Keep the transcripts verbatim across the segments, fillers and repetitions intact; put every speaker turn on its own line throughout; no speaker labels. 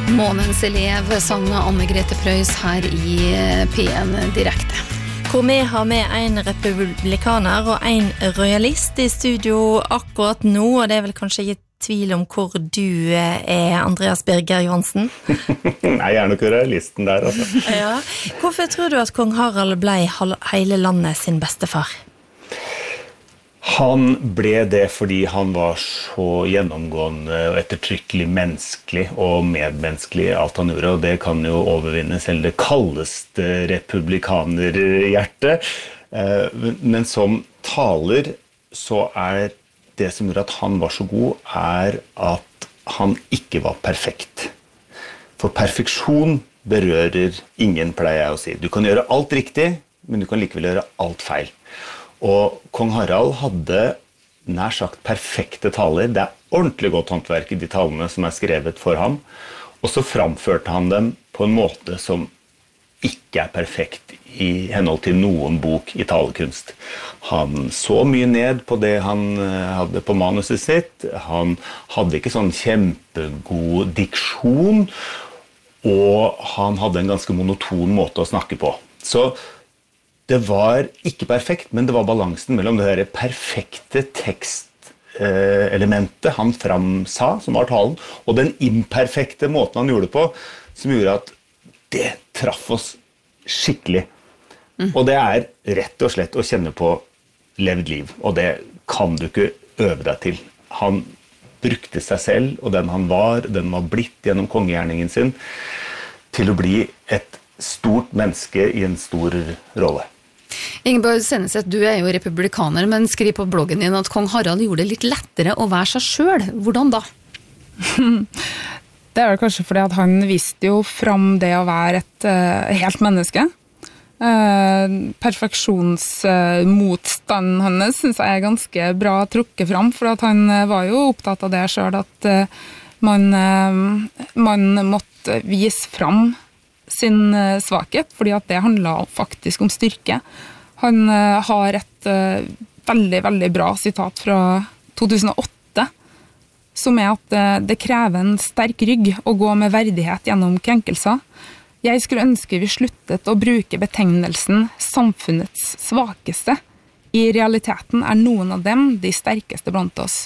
Månens elev sang Anne-Grete Preus her i P en direkte.
Hvor vi har med en republikaner og en royalist i studio akkurat nå, og det er vel kanskje ikke tvil om hvor du er, Andreas Birger Johansen?
Nei, jeg er nok royalisten der, altså.
Ja. Hvorfor tror du at kong Harald ble hele landet sin bestefar?
Han ble det fordi han var så gjennomgående og ettertrykkelig menneskelig og medmenneskelig alt han gjorde, og det kan jo overvinne selv det kaldeste republikanerhjerte. Men som taler så er det som gjør at han var så god, er at han ikke var perfekt. For perfeksjon berører ingen, pleier jeg å si. Du kan gjøre alt riktig, men du kan likevel gjøre alt feil. Og kong Harald hadde nær sagt perfekte taler. Det er ordentlig godt håndverk i de talene som er skrevet for ham. Og så framførte han dem på en måte som ikke er perfekt i henhold til noen bok i talekunst. Han så mye ned på det han hadde på manuset sitt. Han hadde ikke sånn kjempegod diksjon, og han hadde en ganske monoton måte å snakke på. Så det var ikke perfekt, men det var balansen mellom det der perfekte tekstelementet han framsa, som var talen, og den imperfekte måten han gjorde det på, som gjorde at det traff oss skikkelig. Mm. Og det er rett og slett å kjenne på levd liv, og det kan du ikke øve deg til. Han brukte seg selv, og den han var, den var blitt gjennom kongegjerningen sin, til å bli et stort menneske i en stor rolle.
Ingeborg Senneset, du er jo republikaner, men skriv på bloggen din at kong Harald gjorde det litt lettere å være seg selv. Hvordan da?
Det er vel kanskje fordi at han viste jo fram det å være et uh, helt menneske. Uh, perfeksjonsmotstanden uh, hans synes jeg er ganske bra trukket fram, for at han uh, var jo opptatt av det selv, at uh, man, uh, man måtte vise fram sin svakhet, fordi at det handler faktisk om styrke. Han uh, har et uh, veldig, veldig bra sitat fra to tusen og åtte, som er at uh, det krever en sterk rygg å gå med verdighet gjennom krenkelser. Jeg skulle ønske vi sluttet å bruke betegnelsen samfunnets svakeste. I realiteten er noen av dem de sterkeste blant oss.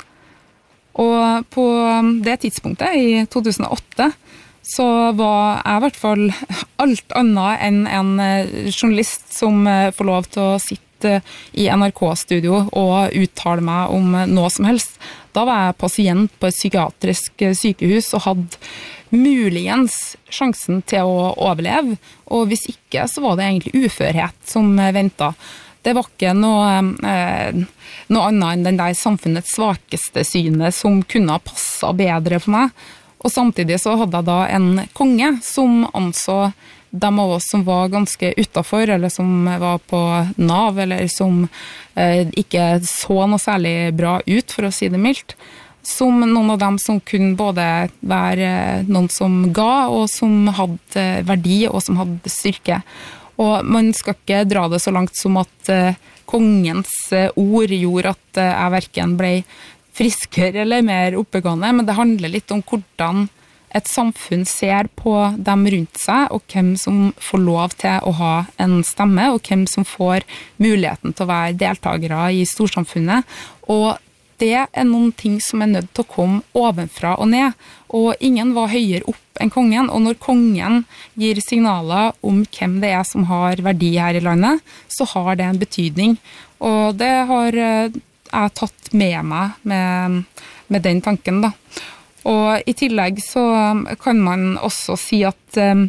Og på det tidspunktet, i to tusen og åtte, så var jeg i hvert fall alt annet enn en journalist som får lov til å sitte i N R K-studio og uttale meg om noe som helst. Da var jeg pasient på et psykiatrisk sykehus og hadde muligens sjansen til å overleve, og hvis ikke så var det egentlig uførhet som ventet. Det var ikke noe, eh, noe annet enn den der samfunnets svakeste synet som kunne ha passet bedre for meg. Og samtidig så hadde jeg da en konge som anså dem av oss som var ganske utenfor, eller som var på Nav, eller som eh, ikke så noe særlig bra ut, for å si det mildt, som noen av dem som kunne både være noen som ga, og som hadde verdi, og som hadde styrke. Og man skal ikke dra det så langt som at eh, kongens ord gjorde at eh, jeg hverken ble friskere eller mer oppegående, men det handler litt om hvordan et samfunn ser på dem rundt seg, og hvem som får lov til å ha en stemme, og hvem som får muligheten til å være deltakere i storsamfunnet. Og det er noen ting som er nødt til å komme ovenfra og ned, og ingen var høyere opp enn kongen, og når kongen gir signaler om hvem det er som har verdi her i landet, så har det en betydning, og det har jeg tatt med meg med, med den tanken da. Og i tillegg så kan man også si at eh,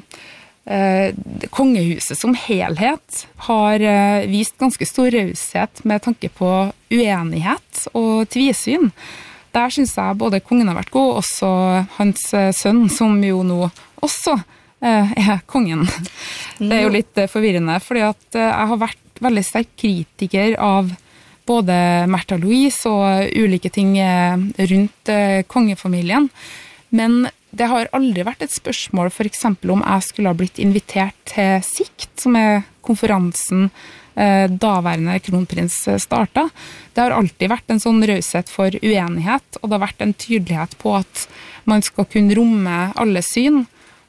kongehuset som helhet har eh, vist ganske stor raushet med tanke på uenighet og tvisyn. Der synes jeg både kongen har vært god, også hans sønn, som jo nå også eh, er kongen. Det er jo litt forvirrende, fordi at jeg har vært veldig sterk kritiker av både Märtha Louise og ulike ting rundt kongefamilien. Men det har aldri vært et spørsmål for eksempel om jeg skulle ha blitt invitert til Sikt, som er konferansen eh, daværende kronprins startet. Det har alltid vært en sånn raushet for uenighet, og det har vært en tydelighet på at man skal kunne romme alle syn,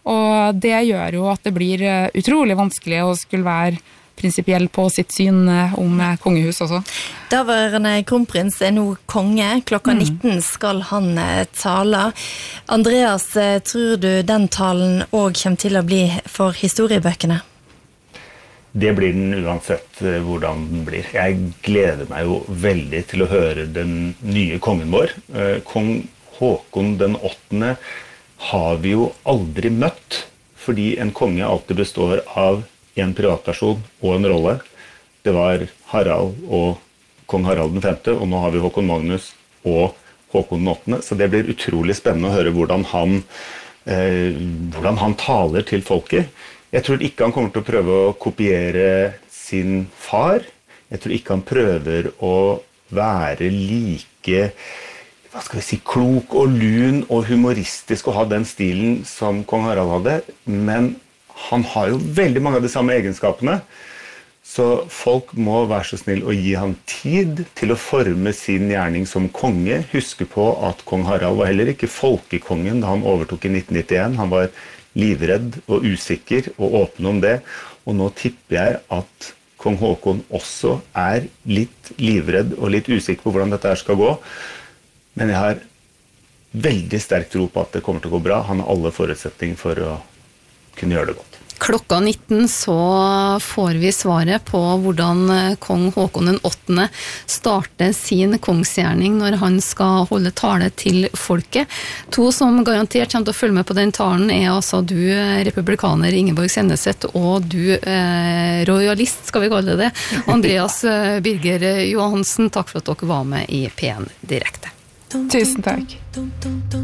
Og det gjør jo at det blir utrolig vanskelig å skulle være prinsipiell på sitt syn om kongehus også.
Daværende kronprins er nå konge. Klokka nitten skal han tale. Andreas, tror du den talen også kommer til å bli for historiebøkene?
Det blir den uansett hvordan den blir. Jeg gleder meg jo veldig til å høre den nye kongen vår. Kong Håkon den åttende har vi jo aldri møtt, fordi en konge alltid består av en privatperson og en rolle. Det var Harald og kong Harald den femte, og nå har vi Håkon Magnus og Håkon den åttende, så det blir utrolig spennende å høre hvordan han, eh, hvordan han taler til folket. Jeg tror ikke han kommer til å prøve å kopiere sin far. Jeg tror ikke han prøver å være like, hva skal vi si, klok og lun og humoristisk og ha den stilen som kong Harald hadde, men han har jo veldig mange av de samme egenskapene, så folk må være så snill å gi han tid til å forme sin gjerning som konge. Husk på at kong Harald var heller ikke folkekongen da han overtok i nitten nittien. Han var livredd og usikker og åpen om det, og nå tipper jeg at kong Håkon også er litt livredd og litt usikker på hvordan dette her skal gå, men jeg har veldig sterk tro på at det kommer til å gå bra. Han har alle forutsetninger for å kunne gjøre det godt.
Klokka nitten så får vi svaret på hvordan kong Håkon den åttende starter sin kongsgjerning når han skal holde tale til folket. To som garantert kommer til å følge med på den talen er altså du, republikaner Ingeborg Senneset, og du, eh, royalist, skal vi kalle det, Andreas Birger Johansen. Takk for at dere var med i P en Direkte.
Tusen takk.